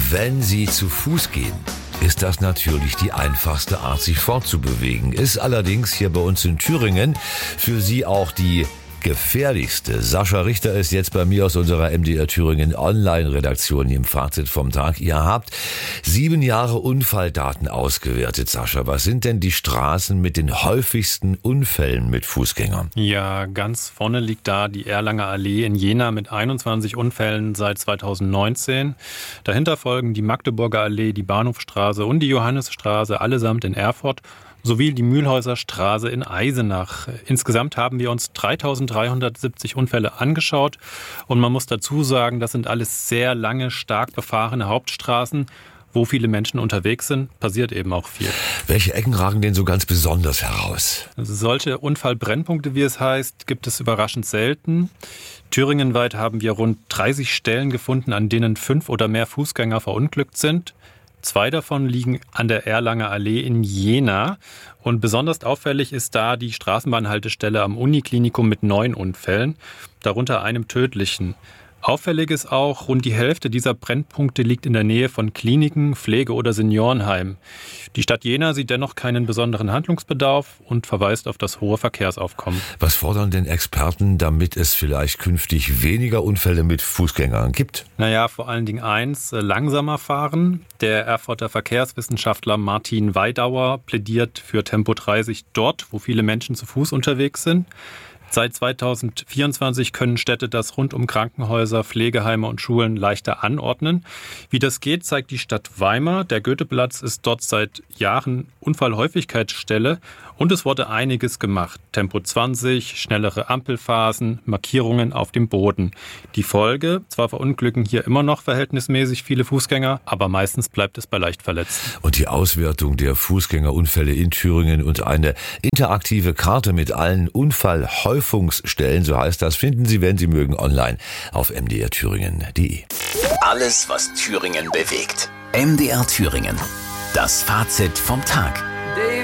Wenn Sie zu Fuß gehen, ist das natürlich die einfachste Art, sich fortzubewegen. Ist allerdings hier bei uns in Thüringen für Sie auch die gefährlichste. Sascha Richter ist jetzt bei mir aus unserer MDR Thüringen Online-Redaktion hier im Fazit vom Tag. Ihr habt 7 Jahre Unfalldaten ausgewertet, Sascha. Was sind denn die Straßen mit den häufigsten Unfällen mit Fußgängern? Ja, ganz vorne liegt da die Erlanger Allee in Jena mit 21 Unfällen seit 2019. Dahinter folgen die Magdeburger Allee, die Bahnhofstraße und die Johannisstraße, allesamt in Erfurt, sowie die Mühlhäuser Straße in Eisenach. Insgesamt haben wir uns 3.370 Unfälle angeschaut und man muss dazu sagen, das sind alles sehr lange, stark befahrene Hauptstraßen. Wo viele Menschen unterwegs sind, passiert eben auch viel. Welche Ecken ragen denn so ganz besonders heraus? Also solche Unfallbrennpunkte, wie es heißt, gibt es überraschend selten. Thüringenweit haben wir rund 30 Stellen gefunden, an denen 5 oder mehr Fußgänger verunglückt sind. 2 davon liegen an der Erlanger Allee in Jena. Und besonders auffällig ist da die Straßenbahnhaltestelle am Uniklinikum mit 9 Unfällen, darunter einem tödlichen. Auffällig ist auch, rund die Hälfte dieser Brennpunkte liegt in der Nähe von Kliniken, Pflege- oder Seniorenheimen. Die Stadt Jena sieht dennoch keinen besonderen Handlungsbedarf und verweist auf das hohe Verkehrsaufkommen. Was fordern denn Experten, damit es vielleicht künftig weniger Unfälle mit Fußgängern gibt? Naja, vor allen Dingen eins, langsamer fahren. Der Erfurter Verkehrswissenschaftler Martin Weidauer plädiert für Tempo 30 dort, wo viele Menschen zu Fuß unterwegs sind. Seit 2024 können Städte das rund um Krankenhäuser, Pflegeheime und Schulen leichter anordnen. Wie das geht, zeigt die Stadt Weimar. Der Goetheplatz ist dort seit Jahren Unfallhäufigkeitsstelle und es wurde einiges gemacht. Tempo 20, schnellere Ampelphasen, Markierungen auf dem Boden. Die Folge, zwar verunglücken hier immer noch verhältnismäßig viele Fußgänger, aber meistens bleibt es bei Leichtverletzten. Und die Auswertung der Fußgängerunfälle in Thüringen und eine interaktive Karte mit allen Unfallhäufungsstellen, so heißt das, finden Sie, wenn Sie mögen, online auf mdrthüringen.de. Alles, was Thüringen bewegt. MDR Thüringen. Das Fazit vom Tag.